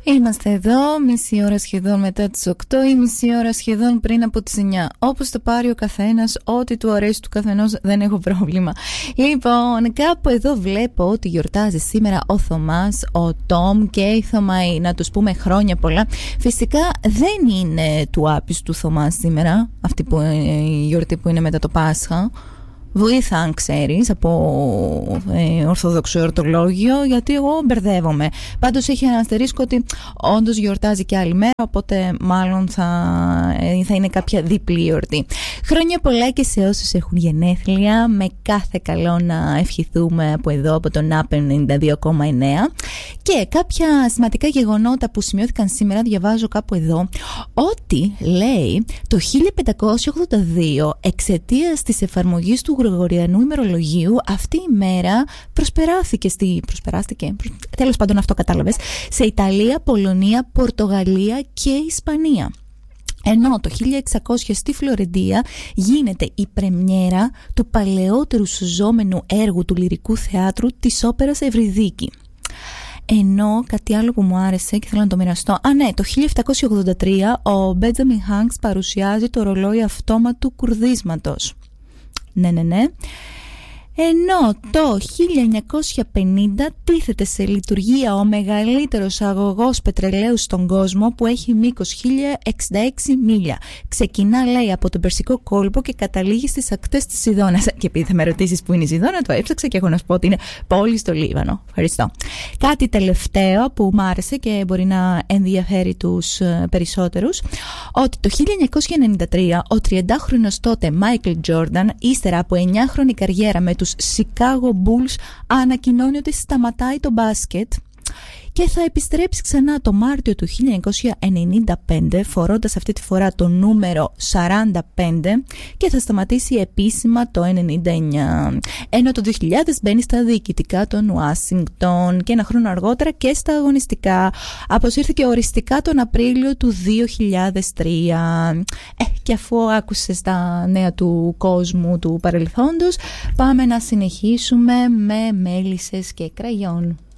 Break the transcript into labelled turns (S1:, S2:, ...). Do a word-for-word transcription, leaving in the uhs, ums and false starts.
S1: Είμαστε εδώ, μισή ώρα σχεδόν μετά τις οκτώ ή μισή ώρα σχεδόν πριν από τις εννιά. Όπως το πάρει ο καθένας, ό,τι του αρέσει του καθενός, δεν έχω πρόβλημα. Λοιπόν, κάπου εδώ βλέπω ότι γιορτάζει σήμερα ο Θωμάς, ο Τόμ και η Θωμαή. Να τους πούμε χρόνια πολλά. Φυσικά δεν είναι του άπιστου Θωμάς σήμερα, αυτή που, η γιορτή που είναι μετά το Πάσχα. Βοήθα αν ξέρεις από ε, ορθοδοξό εορτολόγιο, γιατί εγώ μπερδεύομαι. Πάντως έχει ένα αστερίσκο ότι όντως γιορτάζει και άλλη μέρα, οπότε μάλλον θα, ε, θα είναι κάποια διπλή γιορτή. Χρόνια πολλά και σε όσους έχουν γενέθλια. Με κάθε καλό να ευχηθούμε από εδώ, από τον ΑΠ ενενήντα δύο κόμμα εννέα. Και κάποια σημαντικά γεγονότα που σημειώθηκαν σήμερα, διαβάζω κάπου εδώ ότι λέει το χίλια πεντακόσια ογδόντα δύο, εξαιτίας της εφαρμογής του Γρηγοριανού ημερολογίου, αυτή η μέρα προσπεράθηκε στη, προσπεράστηκε, προσ... τέλος πάντων αυτό κατάλαβες, σε Ιταλία, Πολωνία, Πορτογαλία και Ισπανία. Ενώ το χίλια εξακόσια στη Φλωρεντία γίνεται η πρεμιέρα του παλαιότερου σωζόμενου έργου του λυρικού θεάτρου της όπερας Ευρυδίκη. Ενώ κάτι άλλο που μου άρεσε και θέλω να το μοιραστώ. Α, ναι, το χίλια επτακόσια ογδόντα τρία ο Μπέντζαμιν Χάνκς παρουσιάζει το ρολόι αυτόματου κουρδίσματος. Ναι, ναι, ναι. Ενώ το χίλια εννιακόσια πενήντα τίθεται σε λειτουργία ο μεγαλύτερος αγωγός πετρελαίου στον κόσμο, που έχει μήκος χίλια εξήντα έξι μίλια. Ξεκινά, λέει, από τον Περσικό κόλπο και καταλήγει στις ακτές της Σιδώνας. Και επειδή θα με ρωτήσεις που είναι η Σιδώνα, το έψαξα και έχω να σου πω ότι είναι πόλη στο Λίβανο. Ευχαριστώ. Κάτι τελευταίο που μου άρεσε και μπορεί να ενδιαφέρει τους περισσότερους, ότι το χίλια εννιακόσια ενενήντα τρία ο τριαντάχρονος τότε Μάικλ Τζόρνταν, ύστερα από εννιάχρονη καριέρα με τους Chicago Bulls, ανακοινώνει ότι σταματάει το μπάσκετ και θα επιστρέψει ξανά το Μάρτιο του χίλια εννιακόσια ενενήντα πέντε, φορώντας αυτή τη φορά το νούμερο σαράντα πέντε, και θα σταματήσει επίσημα το ενενήντα εννιά. Ενώ το δύο χιλιάδες μπαίνει στα διοικητικά των Ουάσιγκτον και ένα χρόνο αργότερα και στα αγωνιστικά. Αποσύρθηκε οριστικά τον Απρίλιο του δύο χιλιάδες τρία. Ε, και αφού άκουσες τα νέα του κόσμου του παρελθόντος, πάμε να συνεχίσουμε με μέλισσες και κραγιόν.